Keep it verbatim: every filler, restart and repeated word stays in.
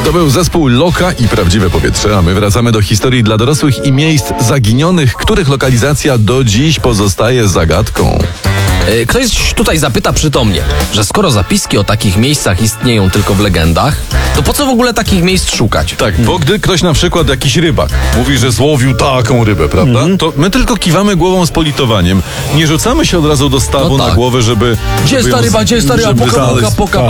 To był zespół Loka i Prawdziwe Powietrze, a my wracamy do historii dla dorosłych i miejsc zaginionych, których lokalizacja do dziś pozostaje zagadką. Ktoś tutaj zapyta przytomnie, że skoro zapiski o takich miejscach istnieją tylko w legendach, to po co w ogóle takich miejsc szukać? Tak, bo gdy ktoś na przykład, jakiś rybak, mówi, że złowił taką rybę, prawda? Mhm. To my tylko kiwamy głową z politowaniem. Nie rzucamy się od razu do stawu No tak. na głowę, żeby... Gdzie żeby jest ta ją- ryba, gdzie jest ta ryba? żeby Poka, poka, znaleźć. poka,